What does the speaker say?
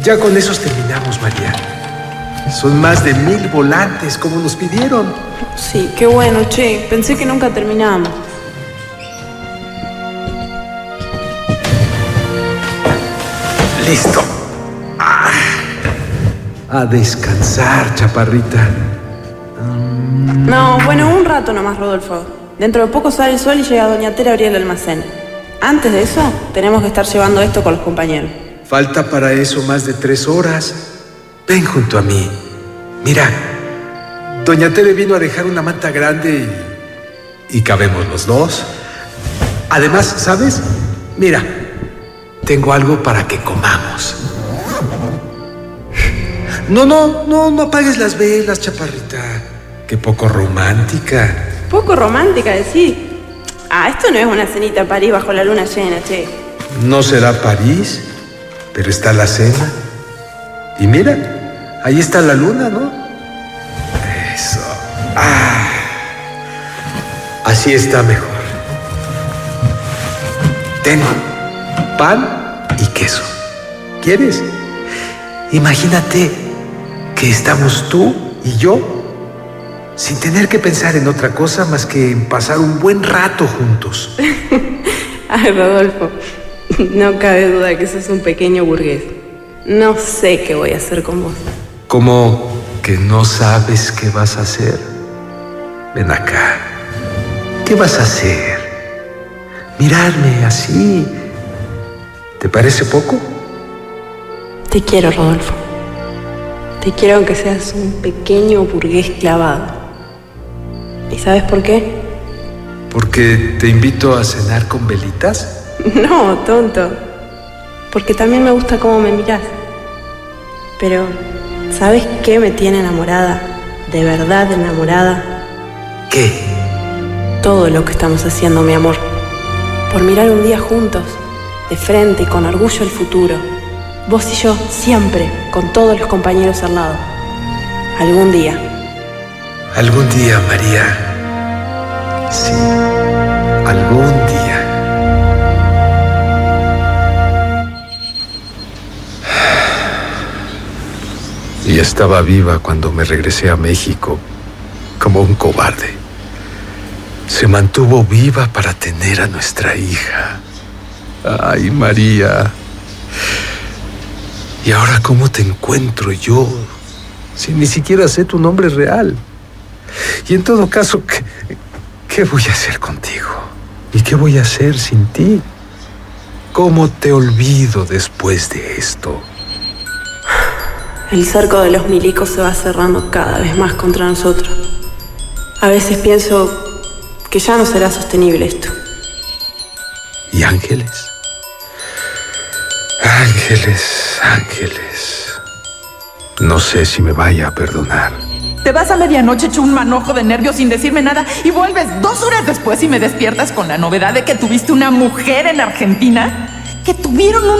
Ya con esos terminamos, María. Son más de 1000 volantes, como nos pidieron. Sí, qué bueno, che. Pensé que nunca terminábamos. Listo. A descansar, chaparrita. No, bueno, un rato nomás, Rodolfo. Dentro de poco sale el sol y llega Doña Tere a abrir el almacén. Antes de eso, tenemos que estar llevando esto con los compañeros. Falta para eso más de 3 horas. Ven junto a mí. Mira, Doña Tere vino a dejar una manta grande y cabemos los dos. Además, ¿sabes? Mira, tengo algo para que comamos. No apagues las velas, chaparrita. Qué poco romántica. Poco romántica, decís. Esto no es una cenita en París bajo la luna llena, che. No será París, pero está la cena. Y mira, ahí está la luna, ¿no? Eso. Así está mejor. Tengo pan y queso. ¿Quieres? Imagínate que estamos tú y yo sin tener que pensar en otra cosa más que en pasar un buen rato juntos. Ay, Rodolfo, no cabe duda que sos un pequeño burgués. No sé qué voy a hacer con vos. ¿Cómo que no sabes qué vas a hacer? Ven acá. ¿Qué vas a hacer? Mirarme así. ¿Te parece poco? Te quiero, Rodolfo. Te quiero aunque seas un pequeño burgués clavado. ¿Y sabes por qué? ¿Porque te invito a cenar con velitas? No, tonto. Porque también me gusta cómo me mirás. Pero, ¿sabes qué me tiene enamorada? De verdad enamorada. ¿Qué? Todo lo que estamos haciendo, mi amor. Por mirar un día juntos, de frente y con orgullo el futuro. Vos y yo, siempre, con todos los compañeros al lado. Algún día. Algún día, María. Sí, algún día. Y estaba viva cuando me regresé a México, como un cobarde. Se mantuvo viva para tener a nuestra hija. Ay, María. ¿Y ahora cómo te encuentro yo? Si ni siquiera sé tu nombre real. Y en todo caso, ¿qué voy a hacer contigo? ¿Y qué voy a hacer sin ti? ¿Cómo te olvido después de esto? El cerco de los milicos se va cerrando cada vez más contra nosotros. A veces pienso que ya no será sostenible esto. ¿Y Ángeles? Ángeles, Ángeles. No sé si me vaya a perdonar. Te vas a medianoche hecho un manojo de nervios sin decirme nada y vuelves 2 horas después y me despiertas con la novedad de que tuviste una mujer en Argentina, que tuvieron un